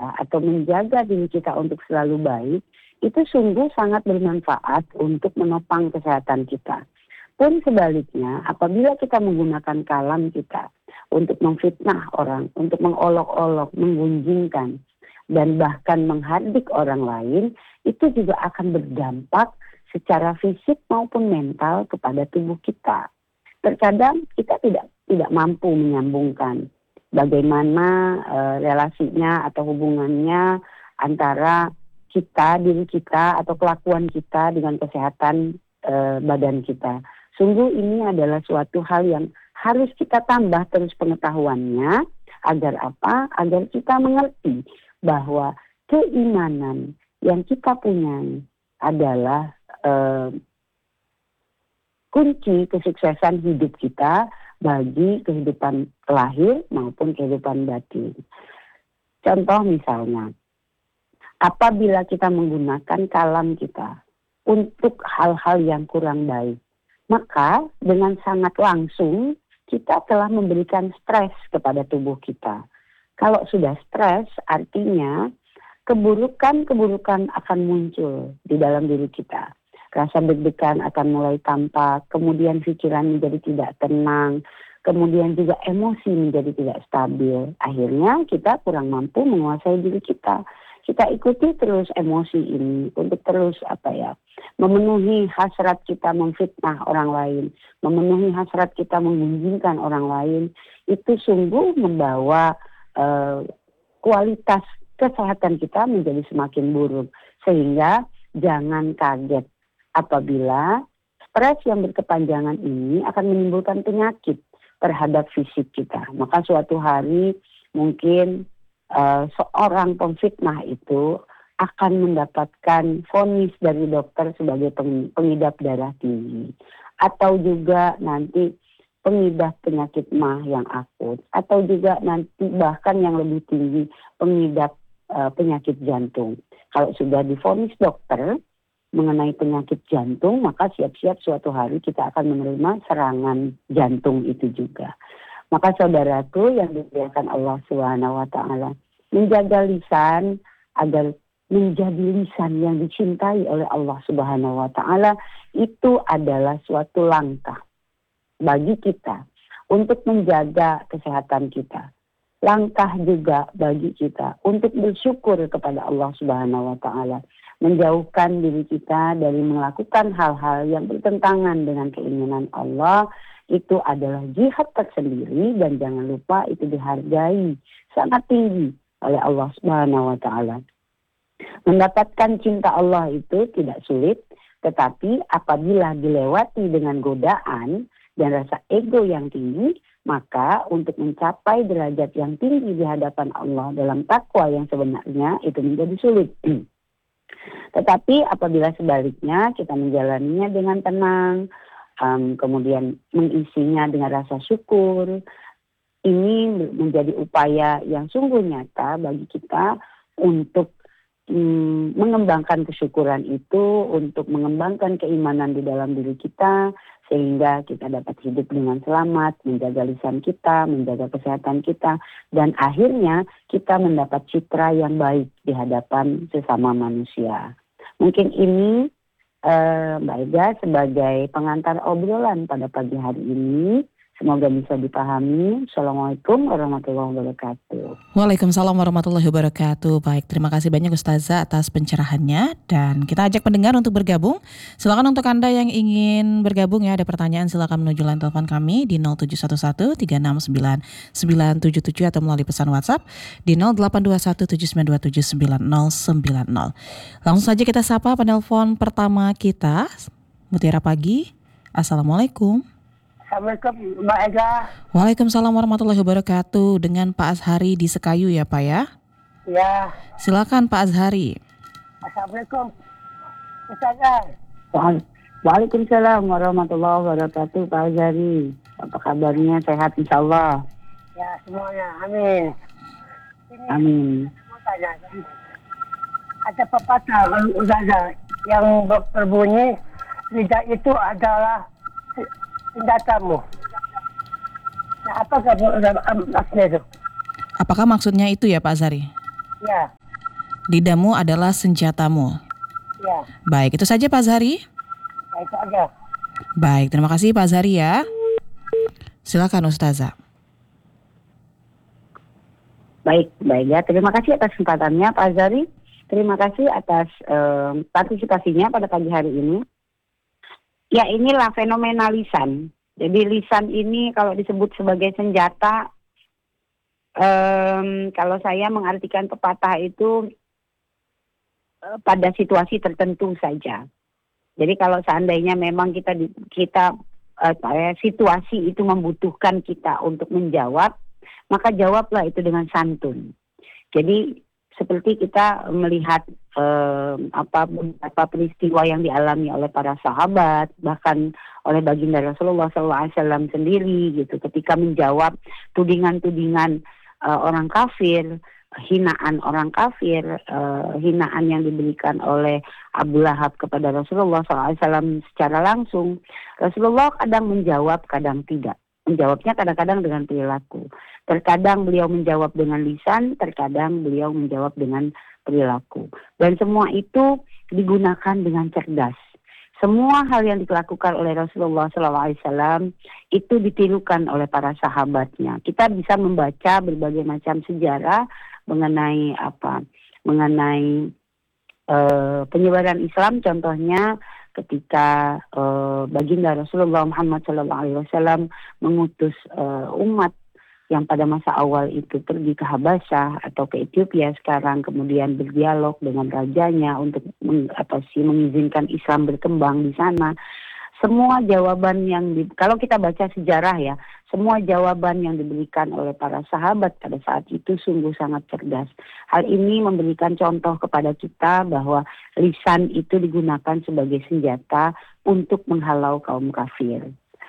kita atau menjaga diri kita untuk selalu baik, itu sungguh sangat bermanfaat untuk menopang kesehatan kita. Pun sebaliknya, apabila kita menggunakan kalam kita untuk memfitnah orang, untuk mengolok-olok, menggunjingkan, dan bahkan menghardik orang lain, itu juga akan berdampak secara fisik maupun mental kepada tubuh kita. Terkadang kita tidak mampu menyambungkan bagaimana relasinya atau hubungannya antara kita, diri kita, atau kelakuan kita dengan kesehatan badan kita. Sungguh ini adalah suatu hal yang harus kita tambah terus pengetahuannya. Agar apa? Agar kita mengerti bahwa keimanan yang kita punya adalah kunci kesuksesan hidup kita bagi kehidupan lahir maupun kehidupan batin. Contoh misalnya, apabila kita menggunakan kalam kita untuk hal-hal yang kurang baik, maka dengan sangat langsung kita telah memberikan stres kepada tubuh kita. Kalau sudah stres, artinya keburukan-keburukan akan muncul di dalam diri kita. Rasa deg-degan akan mulai tampak, kemudian pikiran menjadi tidak tenang, kemudian juga emosi menjadi tidak stabil. Akhirnya kita kurang mampu menguasai diri kita. Kita ikuti terus emosi ini untuk terus memenuhi hasrat kita memfitnah orang lain, memenuhi hasrat kita menggunjingkan orang lain. Itu sungguh membawa kualitas kesehatan kita menjadi semakin buruk. Sehingga jangan kaget apabila stres yang berkepanjangan ini akan menimbulkan penyakit terhadap fisik kita. Maka suatu hari mungkin seorang pemfitnah itu akan mendapatkan vonis dari dokter sebagai pengidap darah tinggi, atau juga nanti pengidap penyakit MAH yang akut, atau juga nanti bahkan yang lebih tinggi pengidap penyakit jantung. Kalau sudah divonis dokter mengenai penyakit jantung, maka siap-siap suatu hari kita akan menerima serangan jantung itu juga. Maka saudaraku yang dimuliakan Allah Subhanahu wa taala, menjaga lisan agar menjadi lisan yang dicintai oleh Allah Subhanahu wa taala itu adalah suatu langkah bagi kita untuk menjaga kesehatan kita. Langkah juga bagi kita untuk bersyukur kepada Allah Subhanahu wa taala, menjauhkan diri kita dari melakukan hal-hal yang bertentangan dengan keinginan Allah. Itu adalah jihad tersendiri dan jangan lupa itu dihargai sangat tinggi oleh Allah Subhanahu wa taala. Mendapatkan cinta Allah itu tidak sulit, tetapi apabila dilewati dengan godaan dan rasa ego yang tinggi, maka untuk mencapai derajat yang tinggi di hadapan Allah dalam takwa yang sebenarnya itu menjadi sulit. Tetapi apabila sebaliknya kita menjalaninya dengan tenang, kemudian mengisinya dengan rasa syukur, ini menjadi upaya yang sungguh nyata bagi kita untuk mengembangkan kesyukuran itu, untuk mengembangkan keimanan di dalam diri kita, sehingga kita dapat hidup dengan selamat, menjaga lisan kita, menjaga kesehatan kita, dan akhirnya kita mendapat citra yang baik di hadapan sesama manusia. Mungkin ini Mbak Ega sebagai pengantar obrolan pada pagi hari ini. Semoga bisa dipahami. Assalamualaikum warahmatullahi wabarakatuh. Waalaikumsalam warahmatullahi wabarakatuh. Baik, terima kasih banyak Ustazah atas pencerahannya. Dan kita ajak pendengar untuk bergabung. Silakan untuk Anda yang ingin bergabung ya, ada pertanyaan silakan menuju line telepon kami di 0711 369 977 atau melalui pesan WhatsApp di 0821 7927 9090. Langsung saja kita sapa penelpon pertama kita. Mutiara Pagi. Assalamualaikum. Assalamualaikum Mbak Ega. Waalaikumsalam warahmatullahi wabarakatuh. Dengan Pak Azhari di Sekayu ya Pak ya? Ya. Silakan Pak Azhari. Assalamualaikum Ustazah. Waalaikumsalam warahmatullahi wabarakatuh Pak Azhari. Apa kabarnya? Sehat insyaallah. Ya semuanya, amin. Amin. Ada pepatah Ustazah yang berbunyi lidah itu adalah senjatamu. Nah, apakah maksudnya itu? Apakah maksudnya itu ya Pak Azhari? Ya, Lidahmu adalah senjatamu. ya. Baik, itu saja Pak Zahri. Ya, itu aja. Baik, terima kasih Pak Zahri ya. Silakan Ustazah. Baik ya. Terima kasih atas kesempatannya Pak Azhari. Terima kasih atas partisipasinya pada pagi hari ini. Ya, inilah fenomena lisan. Jadi lisan ini kalau disebut sebagai senjata, kalau saya mengartikan pepatah itu pada situasi tertentu saja. Jadi kalau seandainya memang situasi itu membutuhkan kita untuk menjawab, maka jawablah itu dengan santun. Jadi seperti kita melihat beberapa peristiwa yang dialami oleh para sahabat, bahkan oleh baginda Rasulullah SAW sendiri gitu, ketika menjawab tudingan-tudingan orang kafir, hinaan orang kafir, hinaan yang diberikan oleh Abu Lahab kepada Rasulullah SAW secara langsung. Rasulullah kadang menjawab, kadang tidak. Menjawabnya kadang-kadang dengan perilaku. Terkadang beliau menjawab dengan lisan, terkadang beliau menjawab dengan perilaku. Dan semua itu digunakan dengan cerdas. Semua hal yang dilakukan oleh Rasulullah SAW itu ditirukan oleh para sahabatnya. Kita bisa membaca berbagai macam sejarah mengenai penyebaran Islam. Contohnya ketika baginda Rasulullah Muhammad SAW mengutus umat yang pada masa awal itu pergi ke Habasyah atau ke Ethiopia sekarang, kemudian berdialog dengan rajanya untuk mengizinkan Islam berkembang di sana. Semua jawaban kalau kita baca sejarah ya, semua jawaban yang diberikan oleh para sahabat pada saat itu sungguh sangat cerdas. Hal ini memberikan contoh kepada kita bahwa lisan itu digunakan sebagai senjata untuk menghalau kaum kafir.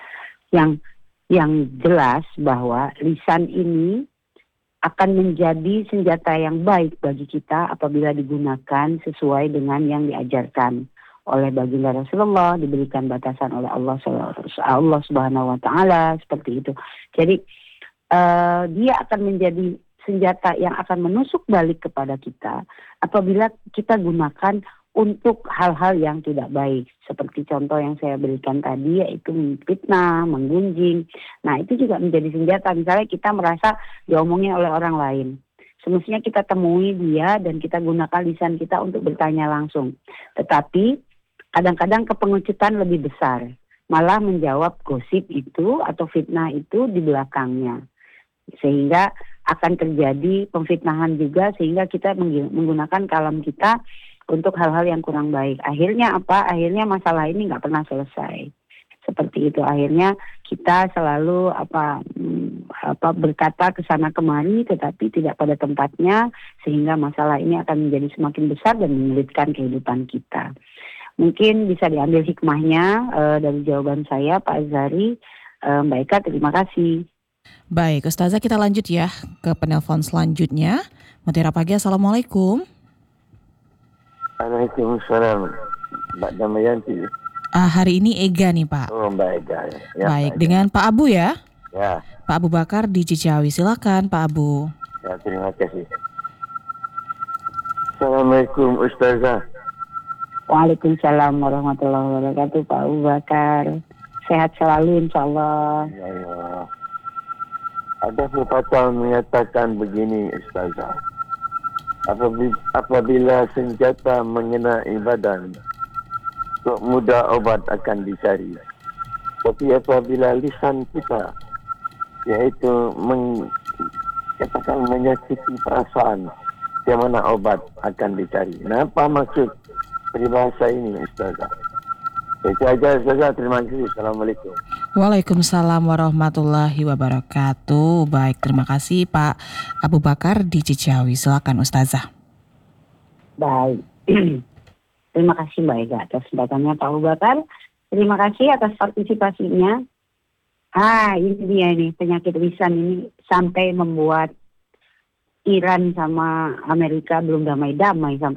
Yang jelas bahwa lisan ini akan menjadi senjata yang baik bagi kita apabila digunakan sesuai dengan yang diajarkan oleh baginda Rasulullah, diberikan batasan oleh Allah Subhanahu wa Ta'ala, seperti itu. Jadi dia akan menjadi senjata yang akan menusuk balik kepada kita apabila kita gunakan untuk hal-hal yang tidak baik. Seperti contoh yang saya berikan tadi, yaitu fitnah, menggunjing. Nah, itu juga menjadi senjata. Misalnya kita merasa diomongin oleh orang lain. Semestinya kita temui dia dan kita gunakan lisan kita untuk bertanya langsung. Tetapi kadang-kadang kepengecutan lebih besar. Malah menjawab gosip itu atau fitnah itu di belakangnya. Sehingga akan terjadi pemfitnahan juga, sehingga kita menggunakan kalam kita untuk hal-hal yang kurang baik. Akhirnya apa? Akhirnya masalah ini nggak pernah selesai. Seperti itu. Akhirnya kita selalu berkata ke sana kemari, tetapi tidak pada tempatnya, sehingga masalah ini akan menjadi semakin besar dan menyulitkan kehidupan kita. Mungkin bisa diambil hikmahnya dari jawaban saya, Pak Azhari. Mbak Eka, terima kasih. Baik, Ustazah, kita lanjut ya ke penelpon selanjutnya. Mutiara Pagi, Assalamualaikum. Waalaikumsalam, Mbak Damayanti. Hari ini Ega nih Pak. Oh, Mbak Ega. Ya, baik, Mbak Ega. dengan Pak Abu ya. Ya. Pak Abu Bakar di Cicawi, silakan Pak Abu. Ya, terima kasih. Assalamualaikum Ustazah. Waalaikumsalam warahmatullahi wabarakatuh, Pak Abu Bakar. Sehat selalu insya Allah. Ya Allah. Ada pepatah menyatakan begini Ustazah. Apabila senjata mengenai badan, kok mudah obat akan dicari. Tapi apabila lisan kita, yaitu katakan menyakiti perasaan, di mana obat akan dicari. Nah, apa maksud peribahasa ini Ustazah? Itu aja Ustazah, terima kasih. Assalamualaikum. Waalaikumsalam warahmatullahi wabarakatuh. Baik, terima kasih Pak Abu Bakar di Cicawi. Silakan Ustazah. Baik. Terima kasih Mbak Ega atas kesempatannya Pak Abu Bakar. Terima kasih atas partisipasinya. Ini dia nih, penyakit lisan ini sampai membuat Iran sama Amerika belum damai-damai sampai